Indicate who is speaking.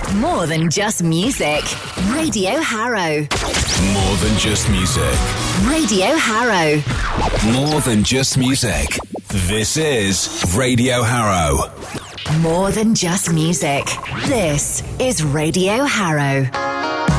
Speaker 1: More than just music. Radio Harrow.
Speaker 2: More than just music.
Speaker 1: Radio Harrow.
Speaker 2: More than just music. This is Radio Harrow.
Speaker 1: More than just music. This is Radio Harrow.